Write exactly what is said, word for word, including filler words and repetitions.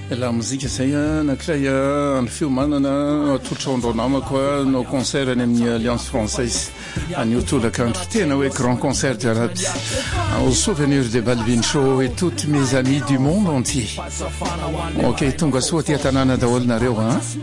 La mozika zay anankiray any fiomanana totrandro namako no concert any amin'ny Alliance Française any Otolakandro tena hoe grand concert jiaraby au souvenir de Balvin Show et toutes mes amies du monde entier. Ok, tonga soa ty tanàna daholo nareo hein.